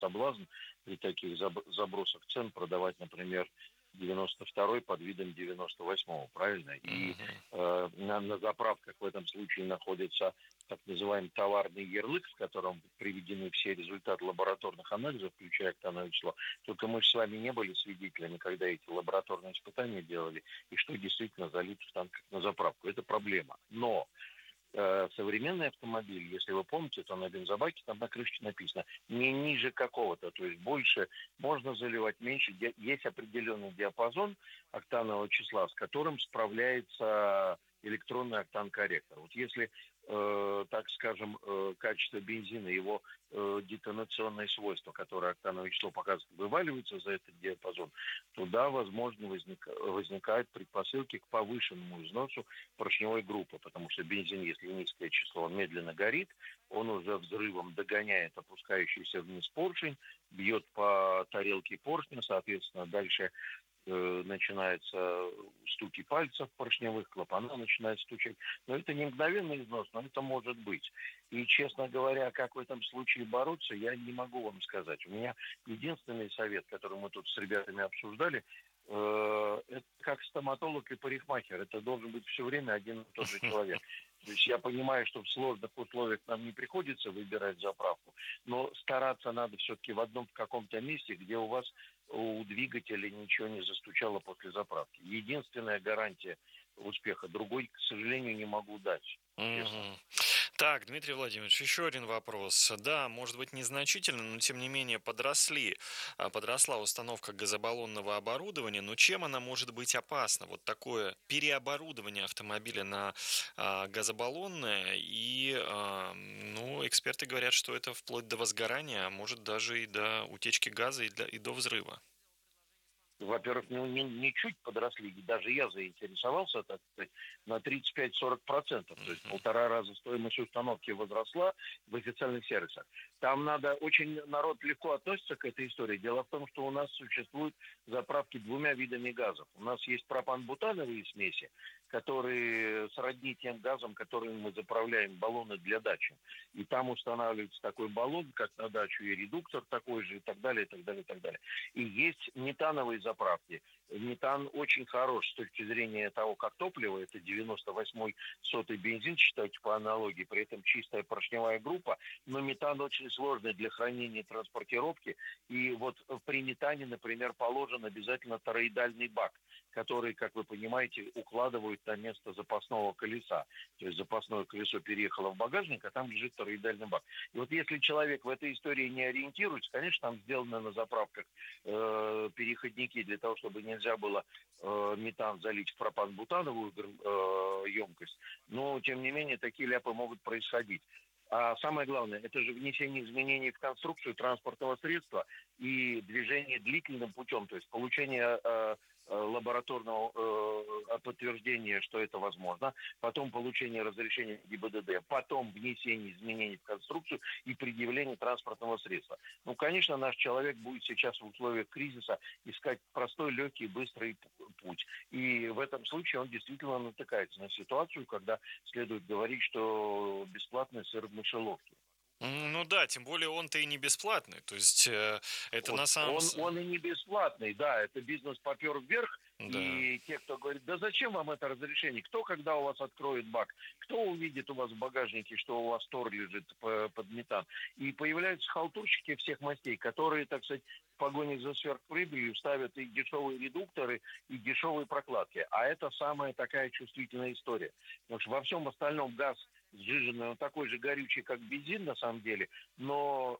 соблазн при таких забросах цен продавать, например, 92-й под видом 98-го, правильно? И на заправках в этом случае находится так называемый товарный ярлык, в котором приведены все результаты лабораторных анализов, включая октановое число. Только мы с вами не были свидетелями, когда эти лабораторные испытания делали, и что действительно залито в танках на заправку. Это проблема. Но современный автомобиль, если вы помните, то на бензобаке там на крышке написано не ниже какого-то, то есть больше можно заливать, меньше. Есть определенный диапазон октанового числа, с которым справляется электронный октан-корректор. Вот если, так скажем, качество бензина, его детонационные свойства, которые октановое число показывает, вываливаются за этот диапазон, туда, возможно, возникают предпосылки к повышенному износу поршневой группы, потому что бензин, если низкое число, он медленно горит, он уже взрывом догоняет опускающийся вниз поршень, бьет по тарелке поршня, соответственно, дальше начинаются стуки пальцев поршневых, клапана начинают стучать. Но это не мгновенный износ, но это может быть. И, честно говоря, как в этом случае бороться, я не могу вам сказать. У меня единственный совет, который мы тут с ребятами обсуждали, это как стоматолог и парикмахер. Это должен быть все время один и тот же человек. То есть я понимаю, что в сложных условиях нам не приходится выбирать заправку, но стараться надо все-таки в одном каком-то месте, где у двигателя ничего не застучало после заправки. Единственная гарантия успеха. Другой, к сожалению, не могу дать. Честно. Так, Дмитрий Владимирович, еще один вопрос. Да, может быть незначительно, но тем не менее подросла установка газобаллонного оборудования, но чем она может быть опасна? Вот такое переоборудование автомобиля на газобаллонное, и эксперты говорят, что это вплоть до возгорания, а может даже и до утечки газа и до взрыва. Во-первых, не чуть подросли, даже я заинтересовался, так сказать, на 35-40%. То есть 1,5 раза стоимость установки возросла в официальных сервисах. Там народ легко относится к этой истории. Дело в том, что у нас существуют заправки двумя видами газов. У нас есть пропан-бутановые смеси, которые сродни тем газам, которыми мы заправляем баллоны для дачи. И там устанавливается такой баллон, как на дачу, и редуктор такой же, и так далее, и так далее, и так далее. И есть метановые заправки. Метан очень хорош с точки зрения того, как топливо. Это 98-й сотый бензин, считайте по аналогии. При этом чистая поршневая группа. Но метан очень сложный для хранения и транспортировки. И вот при метане, например, положен обязательно тороидальный бак, который, как вы понимаете, укладывают на место запасного колеса. То есть запасное колесо переехало в багажник, а там лежит тороидальный бак. И вот если человек в этой истории не ориентируется, конечно, там сделаны на заправках переходники для того, чтобы нельзя было метан залить в пропан-бутановую емкость. Но, тем не менее, такие ляпы могут происходить. А самое главное, это же внесение изменений в конструкцию транспортного средства и движение длительным путем, то есть получение лабораторного подтверждения, что это возможно, потом получение разрешения ГИБДД, потом внесение изменений в конструкцию и предъявление транспортного средства. Ну, конечно, наш человек будет сейчас в условиях кризиса искать простой, легкий, быстрый путь. И в этом случае он действительно натыкается на ситуацию, когда следует говорить, что бесплатный сыр в мышеловке. Ну да, тем более он-то и не бесплатный, то есть это Вот. на самом... Он и не бесплатный, да, это бизнес попер вверх, Да. и те, кто говорит, да зачем вам это разрешение, кто когда у вас откроет бак, кто увидит у вас в багажнике, что у вас тор лежит под метан, и появляются халтурщики всех мастей, которые, так сказать, в погоне за сверхприбылью ставят и дешевые редукторы, и дешевые прокладки, а это самая такая чувствительная история, потому что во всем остальном газ сжиженный, он такой же горючий, как бензин на самом деле, но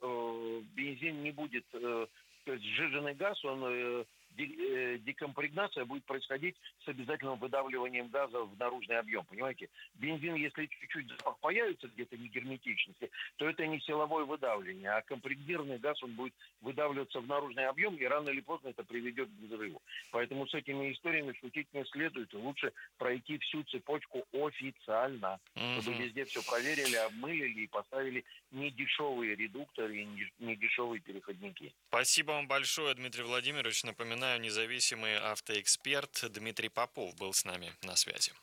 бензин не будет, то есть сжиженный газ, он декомпрегнация будет происходить с обязательным выдавливанием газа в наружный объем, понимаете? Бензин, если чуть-чуть запах появится где-то негерметичности, то это не силовое выдавливание, а компрегнированный газ, он будет выдавливаться в наружный объем, и рано или поздно это приведет к взрыву. Поэтому с этими историями шутить не следует, и лучше пройти всю цепочку официально, чтобы везде все проверили, обмылили и поставили недешевые редукторы и недешевые переходники. Спасибо вам большое, Дмитрий Владимирович. Напоминаю, независимый автоэксперт Дмитрий Попов был с нами на связи.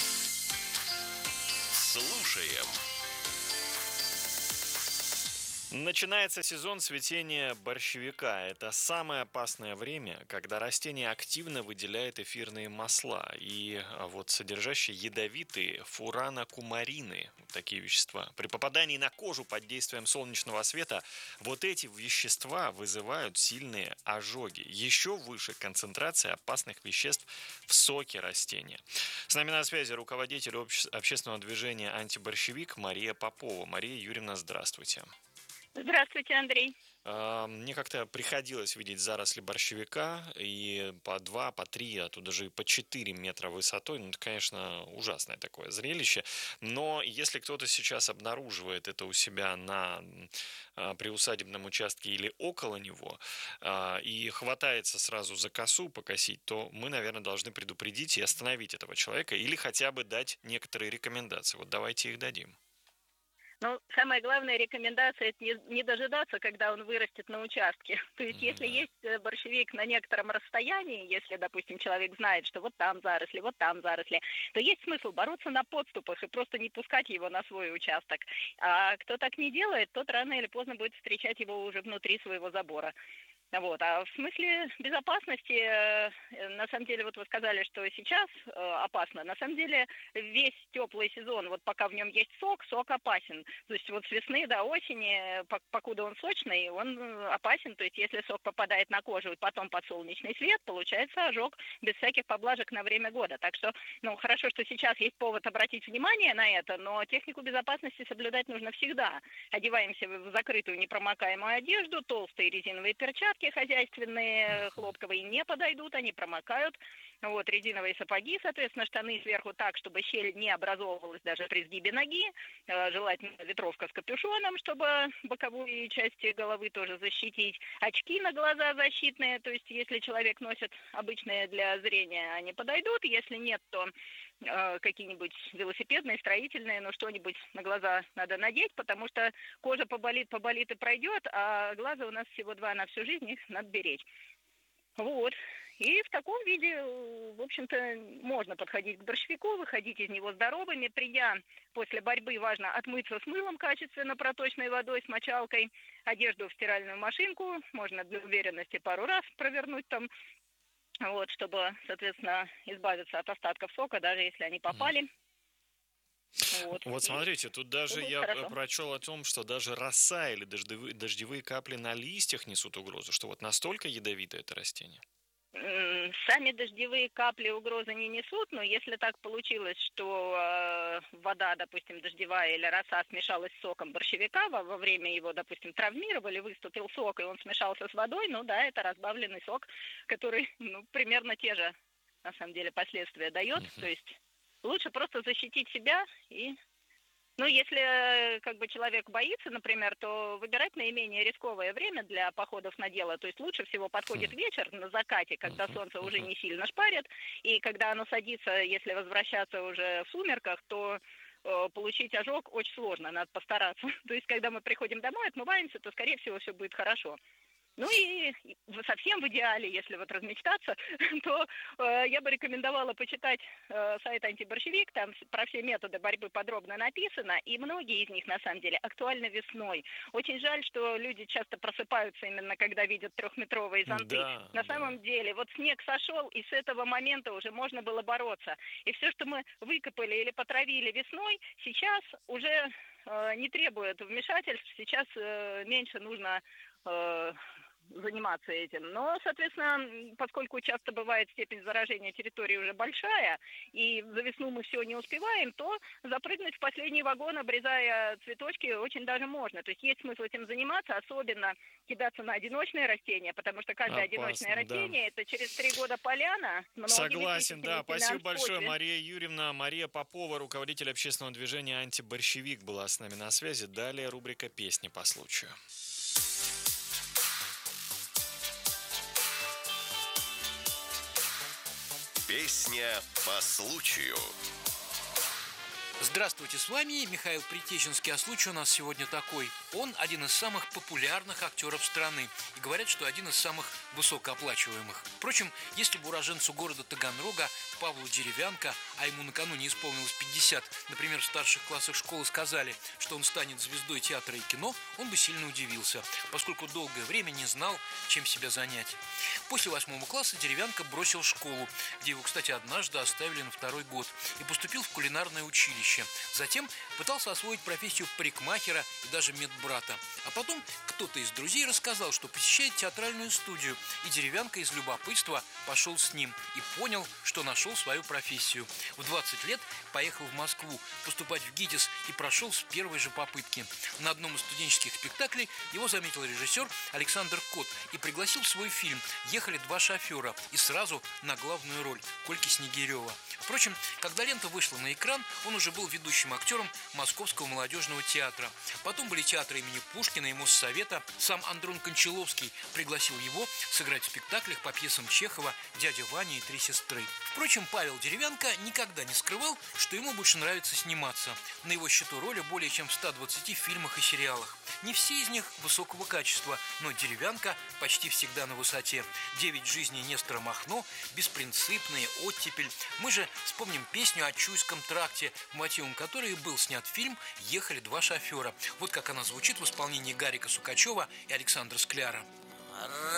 Слушаем. Начинается сезон цветения борщевика. Это самое опасное время, когда растение активно выделяет эфирные масла и вот содержащие ядовитые фуранокумарины, вот такие вещества. При попадании на кожу под действием солнечного света вот эти вещества вызывают сильные ожоги. Еще выше концентрация опасных веществ в соке растения. С нами на связи руководитель общественного движения «Антиборщевик» Мария Попова. Мария Юрьевна, здравствуйте. Здравствуйте, Андрей. Мне как-то приходилось видеть заросли борщевика и по 2, по 3, а то даже и по 4 метра высотой. Ну, это, конечно, ужасное такое зрелище. Но если кто-то сейчас обнаруживает это у себя на приусадебном участке или около него и хватается сразу за косу покосить, то мы, наверное, должны предупредить и остановить этого человека или хотя бы дать некоторые рекомендации. Вот давайте их дадим. Ну, самая главная рекомендация – это не дожидаться, когда он вырастет на участке. То есть, если есть борщевик на некотором расстоянии, если, допустим, человек знает, что вот там заросли, то есть смысл бороться на подступах и просто не пускать его на свой участок. А кто так не делает, тот рано или поздно будет встречать его уже внутри своего забора. Вот. А в смысле безопасности, на самом деле, вот вы сказали, что сейчас опасно. На самом деле, весь теплый сезон, вот пока в нем есть сок опасен. То есть вот с весны до осени, покуда он сочный, он опасен. То есть если сок попадает на кожу и потом под солнечный свет, получается ожог без всяких поблажек на время года. Так что, хорошо, что сейчас есть повод обратить внимание на это, но технику безопасности соблюдать нужно всегда. Одеваемся в закрытую непромокаемую одежду, толстые резиновые перчатки, хозяйственные, хлопковые не подойдут, они промокают. Вот, резиновые сапоги, соответственно, штаны сверху так, чтобы щель не образовывалась даже при сгибе ноги. Желательно ветровка с капюшоном, чтобы боковые части головы тоже защитить. Очки на глаза защитные, то есть если человек носит обычные для зрения, они подойдут. Если нет, то какие-нибудь велосипедные, строительные, что-нибудь на глаза надо надеть, потому что кожа поболит и пройдет, а глаза у нас всего 2 на всю жизнь, их надо беречь. Вот. И в таком виде, в общем-то, можно подходить к борщевику, выходить из него здоровыми. Придя после борьбы, важно отмыться с мылом качественно, проточной водой, с мочалкой, одежду в стиральную машинку, можно для уверенности пару раз провернуть там, вот, чтобы, соответственно, избавиться от остатков сока, даже если они попали. Вот смотрите, тут даже я прочел о том, что даже роса или дождевые капли на листьях несут угрозу, что вот настолько ядовито это растение. Сами дождевые капли угрозы не несут, но если так получилось, что вода, допустим, дождевая или роса смешалась с соком борщевика, во время его, допустим, травмировали, выступил сок, и он смешался с водой, это разбавленный сок, который, примерно те же, на самом деле, последствия дает. То есть лучше просто защитить себя и... если человек боится, например, то выбирать наименее рисковое время для походов на дело. То есть лучше всего подходит вечер на закате, когда солнце уже не сильно шпарит, и когда оно садится, если возвращаться уже в сумерках, то получить ожог очень сложно, надо постараться. То есть когда мы приходим домой, отмываемся, то, скорее всего, все будет хорошо. И совсем в идеале, если вот размечтаться, то я бы рекомендовала почитать сайт «Антиборщевик», там про все методы борьбы подробно написано, и многие из них, на самом деле, актуальны весной. Очень жаль, что люди часто просыпаются именно когда видят 3-метровые зонты. На самом деле, вот снег сошел, и с этого момента уже можно было бороться. И все, что мы выкопали или потравили весной, сейчас уже не требует вмешательств, сейчас меньше нужно заниматься этим. Но, соответственно, поскольку часто бывает степень заражения территории уже большая, и за весну мы все не успеваем, то запрыгнуть в последний вагон, обрезая цветочки, очень даже можно. То есть есть смысл этим заниматься, особенно кидаться на одиночные растения, потому что каждое одиночное растение – это через 3 года поляна. Согласен, да. Спасибо большое, Мария Юрьевна. Мария Попова, руководитель общественного движения «Антиборщевик», была с нами на связи. Далее рубрика «Песни по случаю». Песня по случаю. Здравствуйте, с вами Михаил Притеченский, а случай у нас сегодня такой. Он один из самых популярных актеров страны и говорят, что один из самых высокооплачиваемых. Впрочем, если бы уроженцу города Таганрога Павлу Деревянко, а ему накануне исполнилось 50, например, в старших классах школы сказали, что он станет звездой театра и кино, он бы сильно удивился, поскольку долгое время не знал, чем себя занять. После 8 класса Деревянко бросил школу, где его, кстати, однажды оставили на 2-й год, и поступил в кулинарное училище. Затем пытался освоить профессию парикмахера и даже медбрата. А потом кто-то из друзей рассказал, что посещает театральную студию, и Деревянко из любопытства пошел с ним и понял, что нашел свою профессию. В 20 лет поехал в Москву поступать в ГИТИС и прошел с первой же попытки. На одном из студенческих спектаклей его заметил режиссер Александр Кот и пригласил в свой фильм «Ехали два шофера» и сразу на главную роль Кольки Снегирева. Впрочем, когда лента вышла на экран, он уже был ведущим актером Московского молодежного театра. Потом были театры имени Пушкина и Моссовета. Сам Андрон Кончаловский пригласил его сыграть в спектаклях по пьесам Чехова «Дядя Ваня» и «Три сестры». Впрочем, Павел Деревянко никогда не скрывал, что ему больше нравится сниматься. На его счету роли более чем в 120 фильмах и сериалах. Не все из них высокого качества, но Деревянко почти всегда на высоте. «9 жизней Нестора Махно», «Беспринципные», «Оттепель». Мы же вспомним песню о Чуйском тракте, мотивом которой был снят фильм «Ехали два шофера». Вот как она звучит в исполнении Гарика Сукачева и Александра Скляра.